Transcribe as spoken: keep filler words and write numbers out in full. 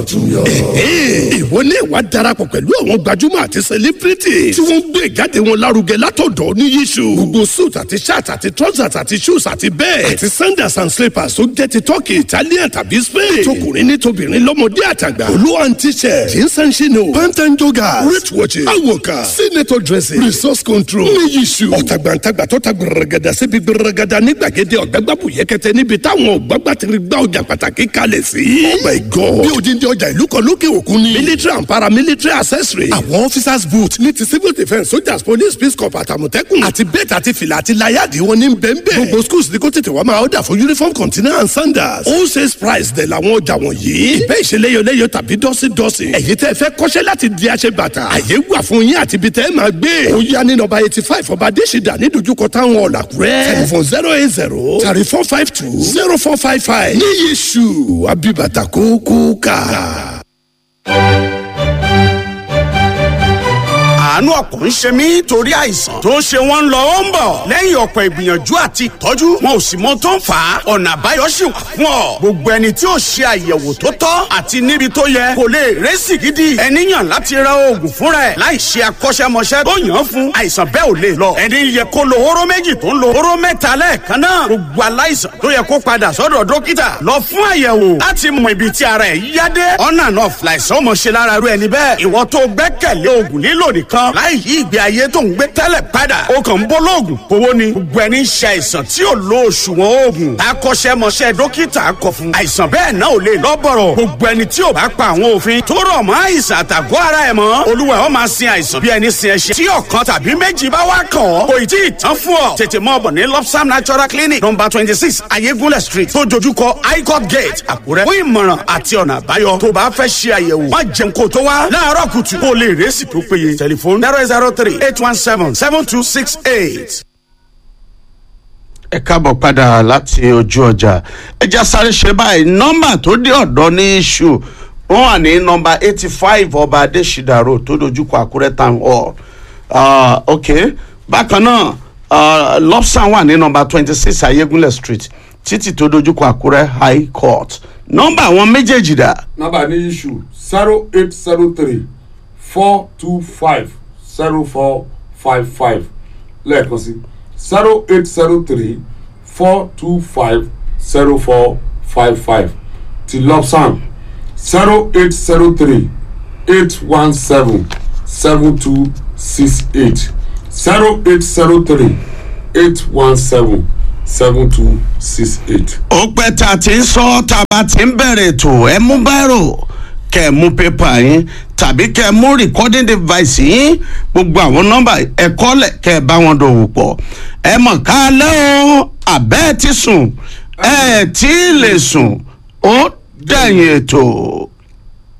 tún yọ. ìwọ ní ìwà darapọ̀ pẹ̀lú àwọn gbajúmọ̀ àti celebrity tí wọ́n gbé ìjáde wọn lárugẹ látọ̀dọ̀ ní yíṣu. gbogbo suit àti shirt àti trousers àti shoes àti bẹ́ẹ̀ àti sandals and slippers tó jẹ́ ti turkey italian tàbí spain. tọkùnrin ní tobìnrin lọ́mọdé àtàgbà. olú and t-shirt jeans and chino pant and joggers wrist watches awoka senator dressing resource control ní yíṣu. ọ̀tàgbàǹtàgbà tó ta gbẹrẹgẹdà síbi gbẹrẹgẹdà ní gbàgede ọ̀gbẹ́gbàbù yẹkẹtẹ níbi táwọn ọ̀gbàgbà ti rí gbá ọjà pàtàkì kalẹ̀ sí. oh my god bí odindi ọjà ìlú kan lókè òkun ni. military and paramilitary accessory. àwọn officers boot ní ti civil defence soldiers police peace corps àtàmọ̀tẹ́kùn. àti bẹ́ẹ̀tì àti fìlà àti láyàdì wọn ní bẹ́ẹ̀nbẹ́ẹ̀. gbogbo schools ní kó tètè wá máa ọ̀dà fún uniform container and sandals. all sales price dẹ̀ làwọn ọjà wọ̀nyí. ìbẹ́ ìṣeléyọléyọ tàbí dọ́sídọ́sí. ẹ̀yin tẹ́ fẹ́ kọ́ṣẹ́ láti di aṣẹ bàtà. àyè wà fún yín àti ibi tẹ́ ẹ máa gbé. ó yá ní nọ́mbà eighty five ọba adésìdá ní dojúkọ táwọn ọ̀làkúrẹ́. telephone zero eight zero thirty four five two zero four five five. ní yíṣu abibata kókó ká. àánú ọkàn ń ṣe mí torí àìsàn tó ń ṣe wọ́n lọ ó ń bọ̀ lẹ́yìn ọ̀pọ̀ ìgbìyànjú àti ìtọ́jú wọn ò sì mọ tó ń fà á ọ̀nà àbáyọ sì wà fún ọ. gbogbo ẹni tí ó ṣe àyẹ̀wò tó tọ́ àti níbi tó yẹ kò lè rẹ́sì gidi ẹni yàn láti ra oògùn fún rẹ̀ láì ṣe akọ́ṣẹ́mọṣẹ́ tó yàn án fún àìsàn bẹ́ẹ̀ ò lè lọ. ẹni yẹ kó lo hóró méjì tó ń lo hóró mẹ́ta lẹ́ẹ̀kan náà. gbogbo aláìsàn tó yẹ kó padà sọ́dọ̀ dókítà lọ fún àyẹ̀wò láti mọ ibi tí ara ẹ̀ yá dé. ọ̀nà náà fìlàìsàn mọ̀ ṣe lára rú ẹni bẹ́ẹ̀. ìwọ tó gbẹ́kẹ̀lé oògùn lílò nìkan láì yí ìgbé ayé tó ń gbé tẹ́lẹ̀ padà. ó kàn ń bọ́ lóògùn kówó ni. gbogbo ẹni ṣe àìsàn tí ò lo òṣùwọ̀n oògùn. akọ́ṣẹ́mọṣẹ́ dókítà kọ fún. àìsàn bẹ́ẹ̀ náà ò lè lọ́bọ̀rọ̀. gbogbo ẹni tí ò bá pa àwọn òfin tó rọ̀ mọ́ àìsàn àtàgọ́ ara ẹ̀ mọ́. olúwa ó máa sin àìsàn bí ẹni sin ẹṣin. tí ọ̀kan tàbí méjì bá wá kàn ọ́ kò ì tí ì tán fún ọ. tètè mọ́ ọ̀bọ̀ ní lopsam natural clinic number twenty six ayégúnlẹ̀ street tó dojúkọ highcourt gate àkúrẹ́. fún ìmọ̀ràn àti ọ̀nà àbáyọ tó bá fẹ́ ṣe àyẹ̀wò má jẹun kó tó wá láàárọ̀ kùtù kó lè rẹ́sì tó péye. tẹlifóònù zero zero three eight one seven seven two six eight. ẹ káàbọ̀ padà láti ojú ọjà ẹja sáré ṣe báyìí nọ́mbà tó dé ọ̀dọ́ ní iṣu wọ́n wà ní nọ́mbà eighty five ọba adésìdá road tó dojúkọ àkúrẹ́ town hall uh, ok bákan náà uh, lobsan wà ní nọ́mbà twenty six ayégúnlẹ̀ street títì tó dojúkọ àkúrẹ́ high court nọ́mbà àwọn méjèèjì dà. nọ́mbà ní iṣu zero eight zero three four two five zero four five five lẹ́ẹ̀kan sí zero eight zero three four two five zero four five five ti lobsan zero eight zero three eight one seven seven two six eight zero eight zero three eight one seven seven two six eight. ó pẹ́ tá a ti ń sọ tá a bá ti ń bẹ̀rẹ̀ ètò ẹ mú báírò kẹ́ ẹ mú pépà yín tàbí kẹ́ ẹ mú recording device yín gbogbo àwọn nọ́mbà ẹ kọ́lẹ̀ kẹ́ ẹ bá wọn dòwò pọ̀ ẹ mọ̀ ká lẹ́ o àbẹ́ ti sùn ẹ tí ì lè sùn ó dẹ̀yìn ètò.